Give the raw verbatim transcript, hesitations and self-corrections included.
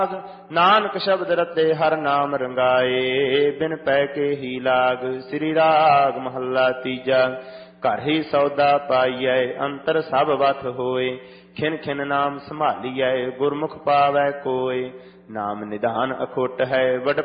ਨਾਨਕ ਸ਼ਬਦ ਰਤੇ ਹਰ ਨਾਮ ਰੰਗਾਏ, ਬਿਨ ਪੈ ਕੇ ਹੀ ਲਾਗ। ਸ੍ਰੀ ਰਾਗ ਮਹੱਲਾ ਤੀਜਾ। ਘਰ ਹੀ ਸੌਦਾ ਪਾਈਐ, ਅੰਤਰ ਸਭ ਵਤ ਹੋਏ। ਖਿਨ ਖਿਨ ਨਾਮ ਸੰਭਾਲੀਐ, ਗੁਰਮੁਖ ਪਾਵੈ ਕੋਇ। ਨਾਮ ਨਿਧਾਨ ਅਖੁੱਟ ਹੈ, ਵਡ